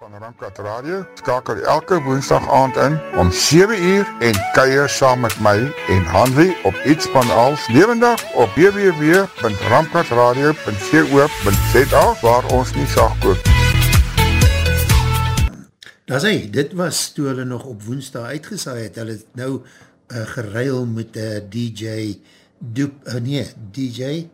Van Ramkat Radio skakel elke woensdag aand in om 7 uur en kuier saam met my en Hansie op iets van als lewendig op www.ramkatradio.co.za waar ons nie sag koop. Daar sê, dit was toe hulle nog op woensdag uitgesaai het, hulle het nou geruil met DJ DJ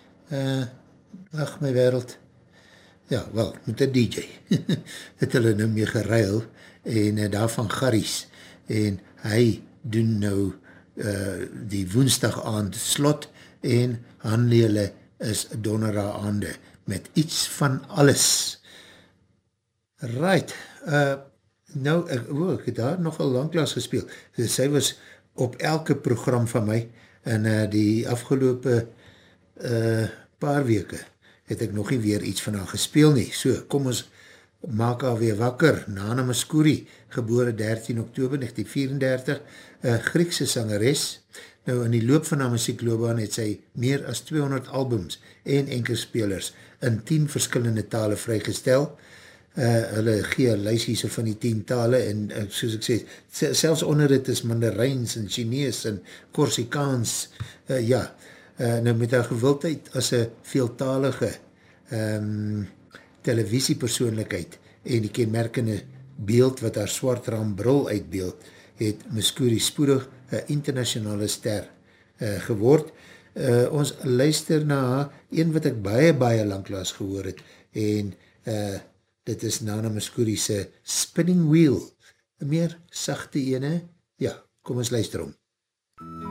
ag my wêreld. Ja, wel, met een DJ. Het hulle nou mee geruil en daarvan Garries. En hy doen nou die woensdag aand slot en Hanlele is donderdag aande met iets van alles. Right. Nou, ek het daar nogal langklaas gespeel. Sy was op elke program van my en die afgelope paar weke het ek nog nie weer iets van haar gespeel nie. So, kom ons maak haar weer wakker. Nana Mouskouri, gebore 13 Oktober 1934, Griekse sangeres. Nou, in die loop van haar muziekloopbaan het sy meer as 200 albums en enkelspelers in 10 verskillende tale vrygestel. Hulle gee lysies van die 10 tale en soos ek sê, selfs onder dit is Mandarijns en Chinees en Korsikaans, nou met haar gewildheid as een veeltalige televisiepersoonlikheid en die kenmerkende beeld wat haar swart raam bril uitbeeld, het Mouskouri spoedig een internationale ster geword. Ons luister na een wat ek baie langklaas gehoor het en dit is Nana Mouskouri se Spinning Wheel, een meer sachte ene. Ja, kom ons luister om.